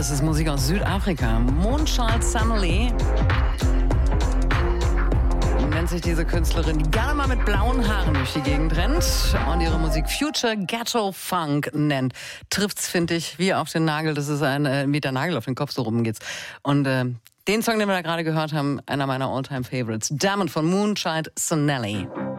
Das ist Musik aus Südafrika. Moonchild Sonally nennt sich diese Künstlerin, die gerne mal mit blauen Haaren durch die Gegend rennt und ihre Musik Future Ghetto Funk nennt. Trifft's, finde ich, wie auf den Nagel. Das ist wie der Nagel auf den Kopf, so rum geht's. Und den Song, den wir da gerade gehört haben, einer meiner All-Time-Favorites. Diamond von Moonchild Sonally.